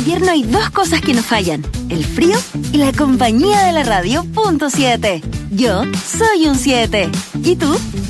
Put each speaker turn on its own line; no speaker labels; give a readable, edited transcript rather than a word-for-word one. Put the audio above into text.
invierno hay dos cosas que no fallan: el frío y la compañía de la radio. Punto 7. Yo soy un 7. ¿Y tú?